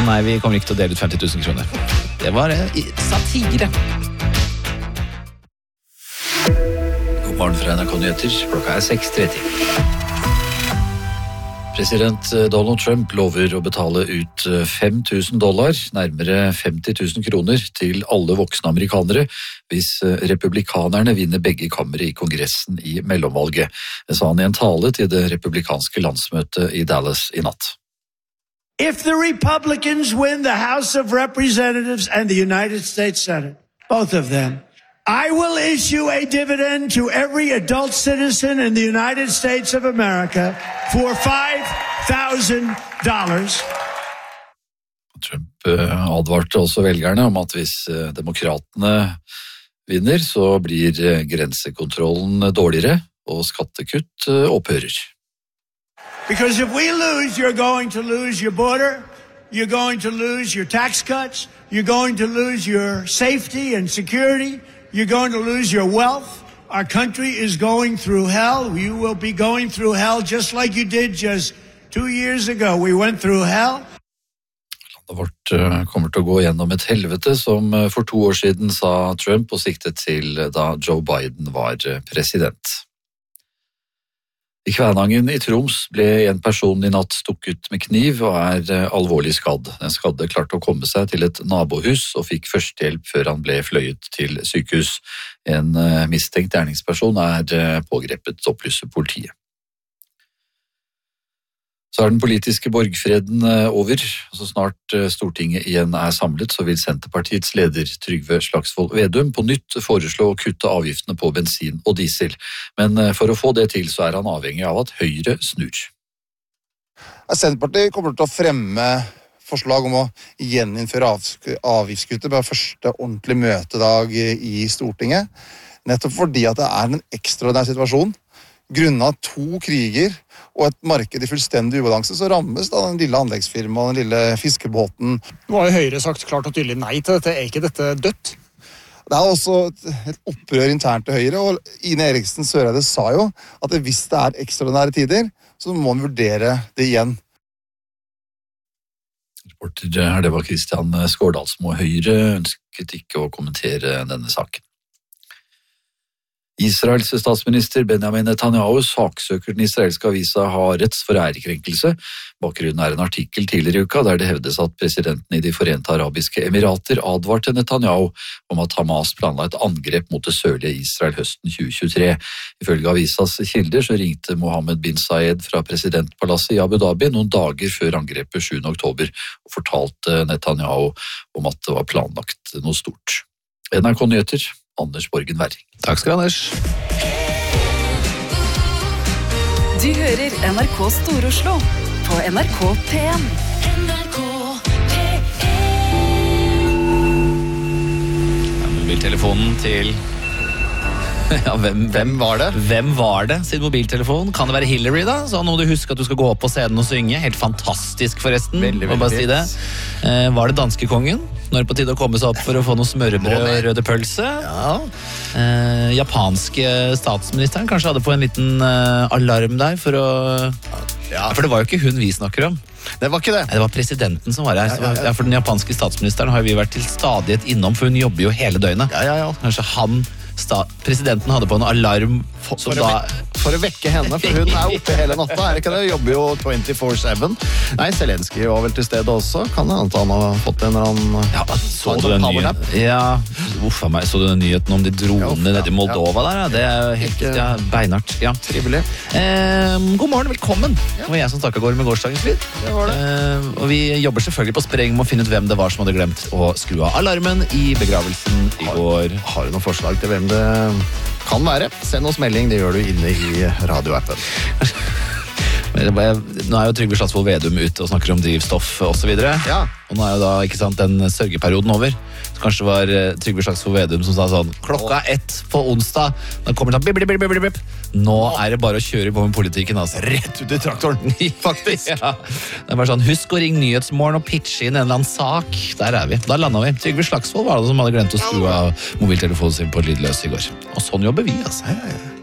nei, vi kommer ikke til å dele ut 50 000 kroner. Det var satire. God morgen fra NRK Nyheter. Klokka 6:30. President Donald Trump lover å betale ut $5,000, nærmere 50 000 kroner, til alle voksne amerikanere hvis republikanerne vinner begge kamre i Kongressen i mellomvalget. Det sa han i en tale til det republikanske landsmøtet i Dallas i natt. If the Republicans win the House of Representatives and the United States Senate, both of them, I will issue a dividend to every adult citizen in the United States of America for $5,000. Trump advarte også velgerne om at hvis demokratene vinner, så blir grensekontrollen dårligere og skattekutt opphører. Because if we lose, you're going to lose your border, you're going to lose your tax cuts, you're going to lose your safety and security, you're going to lose your wealth. Our country is going through hell. You will be going through hell just like you did just 2 years ago. We went through hell. Landet vårt kommer til å gå gjennom et helvete, som for 2 år siden, sa Trump, og siktet til da Joe Biden var president. I Kvænangen i Troms ble en person i natt stukket med kniv og alvorlig skadd. Den skadde klarte å komme seg til et nabohus og fikk førstehjelp før han ble fløyet til sykehus. En mistenkt gjerningsperson pågrepet, opplyser politiet. Så den politiske borgfreden over. Så snart Stortinget igjen samlet, så vil Senterpartiets leder Trygve Slagsvold Vedum på nytt foreslå å kutte avgiftene på bensin og diesel. Men for å få det til, så han avhengig av at Høyre snur. Senterpartiet kommer til å fremme forslag om å gjeninnføre avgiftskuttet på første ordentlige møtedag i Stortinget, nettopp fordi at det en ekstraordinær situasjon. Grunnet 2 kriger og et marked i fullstendig ubalanse, så rammes da den lille anleggsfirmaen, den lille fiskebåten. Nå har jo Høyre sagt klart og tydelig nei til dette. Ikke dette dødt? Det også et opprør internt til Høyre, og Ine Eriksen Søreide sa jo at hvis det ekstraordinære tider, så må man vurdere det igjen. Reporter her, det var Kristian Skårdalsmo. Høyre ønsket ikke å kommentere denne saken. Israels statsminister Benjamin Netanyahu saksøker den israelske avisa Haaretz for ærekrenkelse. Bakgrunnen en artikkel tidligere i uka der det hevdes at presidenten i de Forente Arabiske Emirater advarte Netanyahu om at Hamas planla et angrep mot det sørlige Israel høsten 2023. Ifølge avisas kilder så ringte Mohammed bin Zayed fra presidentpalasset i Abu Dhabi noen dager før angrepet 7. oktober og fortalte Netanyahu om at det var planlagt noe stort. NRK Nyheter, Anders Borgen Werring. Takk skal du, Anders. Du hører NRK Stor-Oslo på NRK P1. Mobiltelefonen til... Ja, hvem var det? Hvem var det sin mobiltelefon? Kan det være Hillary da? Så nå må du huske at du skal gå opp på scenen og synge. Helt fantastisk forresten. Veldig, bare si det. Var det danske kongen? Når det på tide å komme seg opp for å få noe smørbrød og røde pølse? Ja. Japanske statsministeren kanskje hadde på en liten alarm der for å... Ja, for det var jo ikke hun vi snakker om. Det var ikke det. Det var presidenten som var her. Ja, for den japanske statsministeren har vi vært til stadighet innom, for hun jobber jo hele døgnet. Ja. Kanskje presidenten hadde på en alarm for å vekke henne, for hun oppe hele natta. Ikke det? Jobber jo 24/7. Nei, Zelensky var vel til stede også. Kan det han ha fått en eller annen... Ja, så du den nyheten? Ja, uffa meg, så du den nyheten om de dronene nede i Moldova der? Det helt beinart. Ja. Trivelig. God morgen, velkommen. Det var jeg som stakk av gårde med gårsdagens lyd. Det var det. Og vi jobber selvfølgelig på spreng med å finne ut hvem det var som hadde glemt å skru av alarmen i begravelsen i går. Har du noen forslag til hvem det kan være? Send oss melding, det gjør du inne i radioappen. Nå jo Trygve Slagsvold Vedum ute og snakker om drivstoff og så videre. Ja. Og nå jo da, ikke sant, den sørgeperioden over. Så kanskje det var Trygve Slagsvold Vedum som sa sånn, klokka 1 på onsdag, da kommer det sånn, bip, bip, bip, bip. Nå det bare å kjøre på med politikken, altså. Rett ut i traktoren, faktisk. Ja. Det bare sånn, husk å ringe Nyhetsmorgen og pitche inn en eller annen sak. Der vi. Da landet vi. Trygve Slagsvold var det som hadde glemt å skru av mobiltelefonen sin på lydløs i går. Og sånn jobber vi, altså. Ja.